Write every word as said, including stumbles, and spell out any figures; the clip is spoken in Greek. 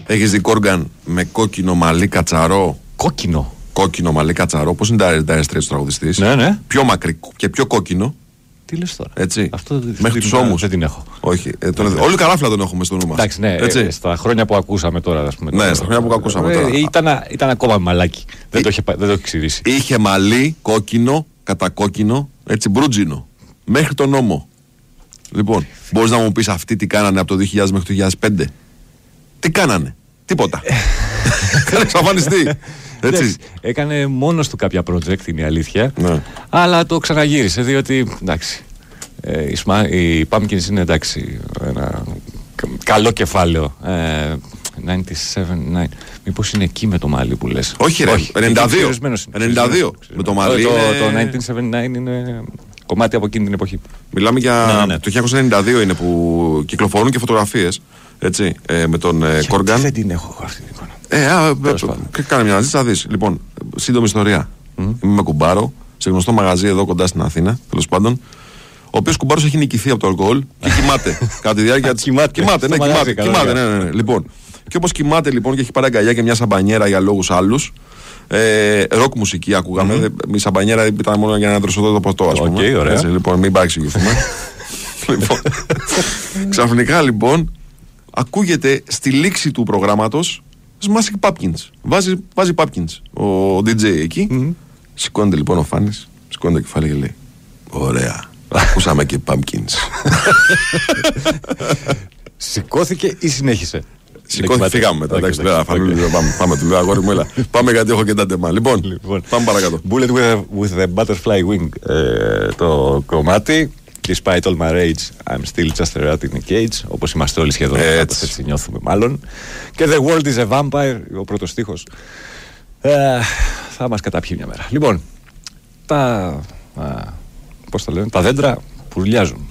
Έχεις δει Κόργαν με κόκκινο μαλλί κατσαρό? Κόκκινο. Κόκκινο μαλλί κατσαρό, πώς είναι τα Dire Straits τραγουδιστής. Ναι, ναι. Πιο μακρύ και πιο κόκκινο. Τι λες τώρα. Έτσι. Αυτό μέχρι τους ώμους. Δεν την έχω. Όχι. Ε, τον... Όλοι καράφλα τον έχουμε στο νου μας. Εντάξει, ναι. Ε, στα χρόνια που ακούσαμε τώρα, ας πούμε. Ναι, τώρα, στα χρόνια που ακούσαμε τώρα. Ε, ήταν, ήταν ακόμα μαλάκι. Δεν, ε, το είχε, δεν το είχε ξηρίσει. Είχε μαλλί κόκκινο, κατακόκκινο, έτσι μπρούτζινο. Μέχρι τον ώμο. Λοιπόν, μπορείς να μου πεις αυτοί τι κάνανε από το δύο χιλιάδες μέχρι το δύο χιλιάδες πέντε? Τι κάνανε? Τίποτα. Είχαν εξαφανιστεί. Έτσι. Έκανε μόνος του κάποια project, είναι η αλήθεια. Ναι. Αλλά το ξαναγύρισε, διότι εντάξει. Ε, οι, σμα, οι Pumpkins είναι εντάξει. Ένα καλό κεφάλαιο. Ε, ενενήντα επτά, μήπως είναι εκεί με το μάλι που λες? Όχι, ρε. Όχι, ενενήντα δύο. ενενήντα δύο με το μάλι. Το, είναι... το χίλια εννιακόσια εβδομήντα εννέα είναι κομμάτι από εκείνη την εποχή. Μιλάμε για. Ναι, ναι. Το χίλια εννιακόσια ενενήντα δύο είναι που κυκλοφορούν και φωτογραφίες. Έτσι, ε, με τον ε, Κόργαν. Δεν την έχω αυτή την εικόνα. Ε, α, ε, κάνε μια να δεις. Λοιπόν, σύντομη ιστορία. Mm. Είμαι με κουμπάρο σε γνωστό μαγαζί εδώ κοντά στην Αθήνα, τέλος πάντων. Ο οποίος κουμπάρος έχει νικηθεί από το αλκοόλ και κοιμάται κατά τη διάρκεια της. Κοιμάται, κοιμάται, ναι, κοιμάται, κοιμάται, ναι, ναι, ναι. Λοιπόν, και όπως κοιμάται λοιπόν και έχει πάρει αγκαλιά και μια σαμπανιέρα για λόγους άλλους. Ε, ροκ μουσική ακούγαμε. Mm-hmm. Η σαμπανιέρα ήταν μόνο για να δροσοδό το ποτό, ας πούμε. Okay, έτσι, λοιπόν, μην παρεξηγηθούμε. Λοιπόν, ξαφνικά λοιπόν ακούγεται στη λήξη του προγράμματος Smashing Pumpkins. Βάζει, βάζει Pumpkins ο ντι τζέι εκεί. Mm-hmm. Σηκώνεται λοιπόν ο Φάνης, σηκώνεται το κεφάλι και λέει: ωραία, ακούσαμε και Pumpkins. Σηκώθηκε ή συνέχισε? Σηκώθηκε, φύγαμε μετά. Εντάξει, πάμε, του λέω αγόρι μου, έλα. Πάμε γιατί έχω και τα τεμά. Λοιπόν, πάμε παρακάτω. Bullet with the Butterfly Wing, το κομμάτι. Despite all my rage, I'm still just a rat in a cage. Όπως είμαστε όλοι σχεδόν, έτσι. έτσι νιώθουμε μάλλον. Και The world is a vampire, ο πρώτος στίχος. Ε, θα μας καταπιεί μια μέρα. Λοιπόν, τα, α, πώς τα λένε, τα δέντρα πουρλιάζουν.